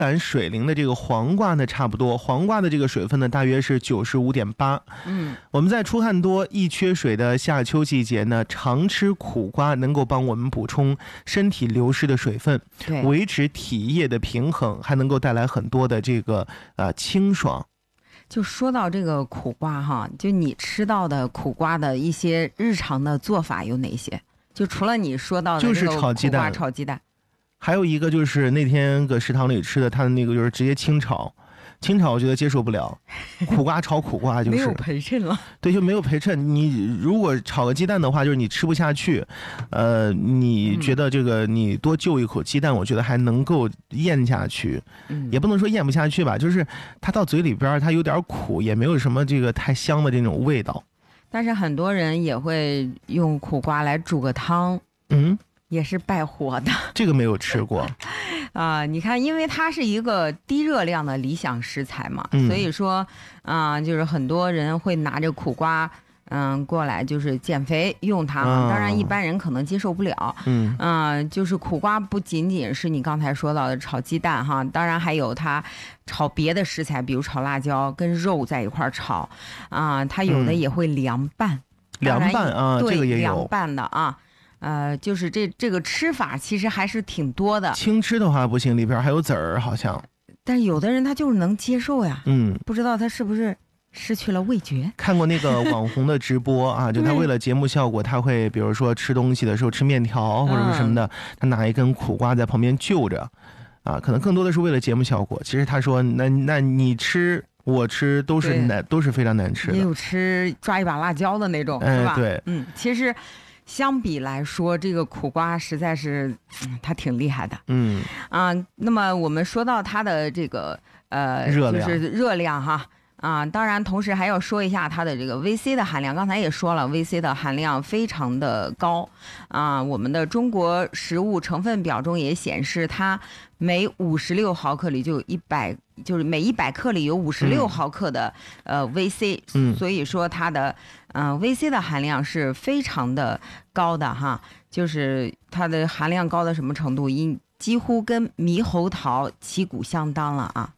蓝水灵的这个黄瓜呢差不多，黄瓜的这个水分呢大约是95.8。我们在出汗多、易缺水的夏秋季节呢，常吃苦瓜能够帮我们补充身体流失的水分，维持体液的平衡，还能够带来很多的这个清爽。 就说到这个苦瓜哈，就你吃到的苦瓜的一些日常的做法有哪些？就除了你说到的就是炒鸡蛋，还有一个就是那天搁食堂里吃的，他的那个就是直接清炒。清炒我觉得接受不了，苦瓜炒苦瓜就是没有陪衬了。 对，就没有陪衬。你如果炒个鸡蛋的话，就是你吃不下去，你觉得这个你多就一口鸡蛋，我觉得还能够咽下去，也不能说咽不下去吧，就是它到嘴里边它有点苦，也没有什么这个太香的这种味道。 但是很多人也会用苦瓜来煮个汤，也是败火的。 这个没有吃过。 你看，因为它是一个低热量的理想食材嘛，所以说就是很多人会拿着苦瓜过来就是减肥用它嘛。当然一般人可能接受不了。就是苦瓜不仅仅是你刚才说到的炒鸡蛋哈，当然还有它炒别的食材，比如炒辣椒跟肉在一块炒它有的也会凉拌。 凉拌对， 这个也有凉拌的就是这个吃法其实还是挺多的。 清吃的话不行，里边还有籽儿好像。 但是有的人他就是能接受呀。不知道他是不是失去了味觉。 看过那个网红的直播就他为了节目效果，他会比如说吃东西的时候吃面条或者是什么的，他拿一根苦瓜在旁边就着可能更多的是为了节目效果。其实他说那你吃我吃都是非常难吃的。 也有吃抓一把辣椒的那种，是吧？ 对， 其实相比来说，这个苦瓜实在是它挺厉害的。那么我们说到它的这个就是热量哈。当然同时还要说一下它的这个 VC 的含量。刚才也说了 VC 的含量非常的高我们的中国食物成分表中也显示，它每56毫克里就有就是每100克里有56毫克的VC。所以说它的VC 的含量是非常的高的哈，就是它的含量高到什么程度，几乎跟猕猴桃旗鼓相当了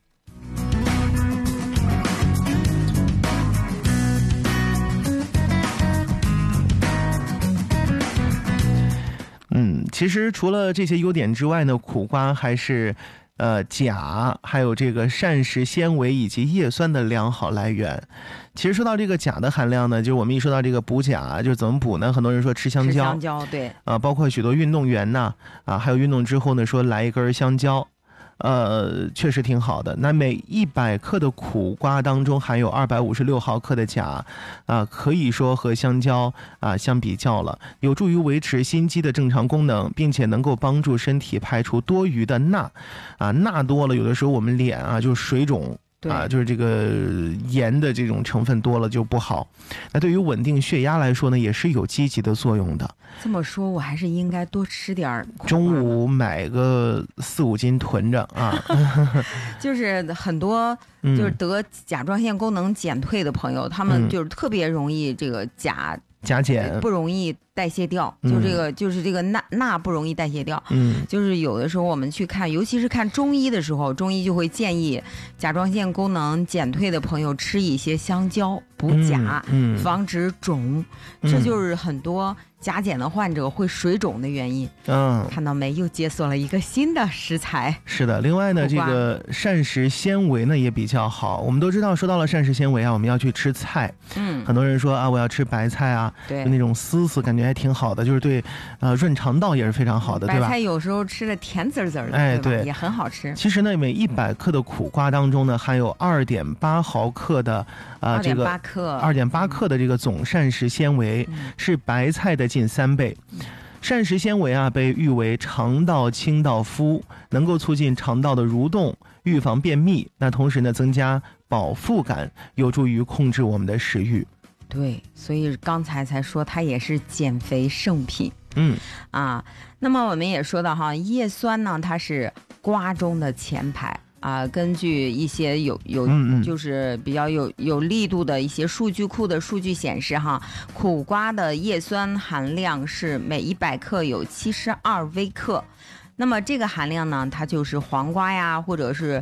其实除了这些优点之外呢，苦瓜还是钾，还有这个膳食纤维以及叶酸的良好来源。其实说到这个钾的含量呢，就是我们一说到这个补钾，就是怎么补呢？很多人说吃香蕉， 吃香蕉，对包括许多运动员呢还有运动之后呢说来一根香蕉。确实挺好的。那每100克的苦瓜当中含有256毫克的钾可以说和香蕉相比较了，有助于维持心肌的正常功能，并且能够帮助身体排除多余的钠钠多了有的时候我们脸就水肿就是这个盐的这种成分多了就不好。那对于稳定血压来说呢，也是有积极的作用的。 这么说我还是应该多吃点中午买个4-5斤囤着就是很多就是得甲状腺功能减退的朋友，他们就是特别容易这个钾减不容易代谢掉，就是这个钠不容易代谢掉。就是有的时候我们去看，尤其是看中医的时候，中医就会建议甲状腺功能减退的朋友吃一些香蕉补钾，防止肿。这就是很多钾减的患者会水肿的原因。看到没，又解锁了一个新的食材。 是的，另外呢，这个膳食纤维呢也比较好。我们都知道，说到了膳食纤维我们要去吃菜。很多人说我要吃白菜对， 就那种丝感觉还挺好的，就是对润肠道也是非常好的，对吧？ 白菜有时候吃的甜滋滋的， 对， 也很好吃。 其实呢，每100克的苦瓜当中呢，含有2.8毫克的这个2.8克的这个总膳食纤维，是白菜的近3倍。膳食纤维被誉为肠道清道夫，能够促进肠道的蠕动，预防便秘。那同时呢，增加饱腹感，有助于控制我们的食欲。 对，所以刚才才说它也是减肥圣品。那么我们也说到叶酸呢，它是瓜中的前排。根据一些就是比较有力度的一些数据库的数据显示苦瓜的叶酸含量是每100克有72微克。 那么这个含量呢，它就是黄瓜呀，或者是